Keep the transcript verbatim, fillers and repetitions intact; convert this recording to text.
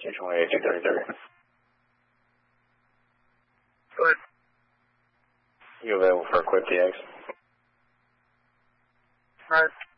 two twenty-eight, two thirty-three. Good. You available for a quick T X? Right.